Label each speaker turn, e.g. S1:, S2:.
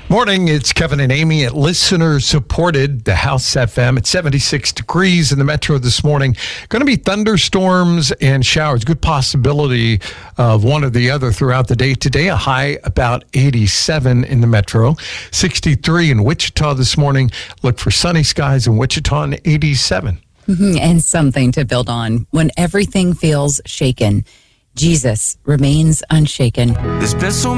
S1: Morning, it's Kevin and Amy at Listener Supported, the House FM. It's 76 degrees in the metro this morning. Going to be thunderstorms and showers. Good possibility of one or the other throughout the day. Today, a high about 87 in the metro. 63 in Wichita this morning. Look for sunny skies in Wichita and 87.
S2: And something to build on. When everything feels shaken, Jesus remains unshaken.
S3: There's been so